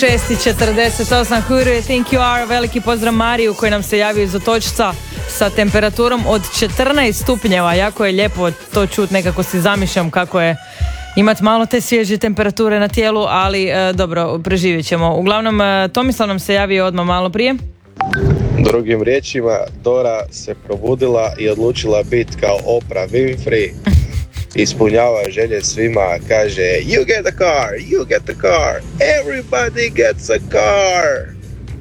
6:48, who do you think you are? Veliki pozdrav Mariju koji nam se javio iz Otočca sa temperaturom od 14 stupnjeva. Jako je lijepo to čut, nekako si zamišljam kako je imat malo te svježe temperature na tijelu, ali dobro, preživjet ćemo. Uglavnom, Tomislav nam se javio odmah malo prije. Drugim riječima, Dora se probudila i odlučila biti kao Oprah Winfrey. Ispunjava želje svima, kaže you get a car, you get a car, everybody gets a car.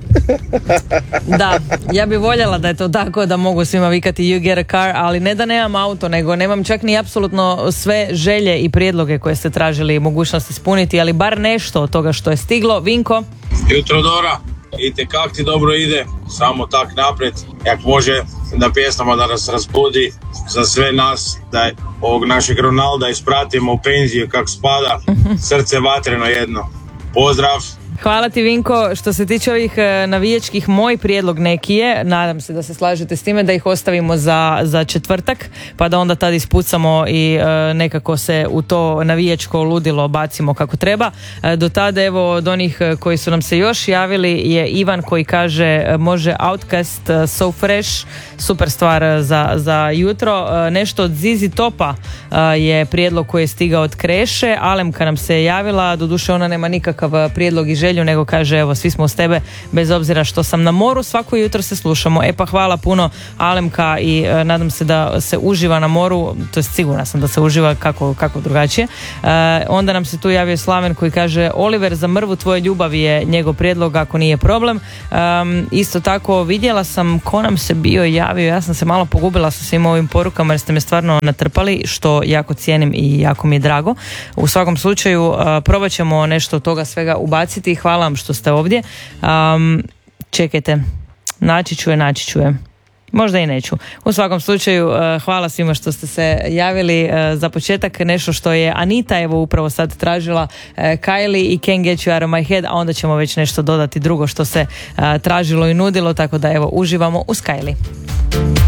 Da, ja bi voljela da je to tako, da mogu svima vikati you get a car, ali ne da nemam auto, nego nemam čak ni apsolutno sve želje i prijedloge koje ste tražili mogućnost ispuniti, ali bar nešto od toga što je stiglo. Vinko? Jutro Dora, idite kak ti dobro ide, samo tak naprijed, jak može da pjesmama da nas razbudi za sve nas, da ovog našeg Ronalda ispratimo u penziju kak spada, srce vatreno jedno. Pozdrav! Hvala ti Vinko, što se tiče ovih navijačkih, moj prijedlog neki je, nadam se da se slažete s time, da ih ostavimo za četvrtak, pa da onda tad ispucamo i nekako se u to navijačko ludilo bacimo kako treba. Do tada, evo, od onih koji su nam se još javili je Ivan koji kaže može Outcast, So Fresh, super stvar za jutro. Nešto od Zizi Topa je prijedlog koji je stigao od Kreše. Alemka nam se javila, doduše ona nema nikakav prijedlog i želju, nego kaže evo svi smo uz tebe bez obzira što sam na moru, svako jutro se slušamo. E pa hvala puno Alemka i nadam se da se uživa na moru, to je sigurna sam da se uživa kako drugačije. Onda nam se tu javio Slaven koji kaže Oliver za mrvu tvoje ljubavi je njegov prijedlog ako nije problem. Isto tako vidjela sam ko nam se bio javio, ja sam se malo pogubila sa svim ovim porukama jer ste me stvarno natrpali, što jako cijenim i jako mi je drago. U svakom slučaju probat ćemo nešto od toga svega ubaciti. Hvala vam što ste ovdje. Čekajte, naći ću je. Možda i neću. U svakom slučaju, hvala svima što ste se javili. Za početak nešto što je Anita evo upravo sad tražila, Kylie i Can't Get You Out of My Head, a onda ćemo već nešto dodati drugo što se tražilo i nudilo, tako da evo uživamo uz Kylie.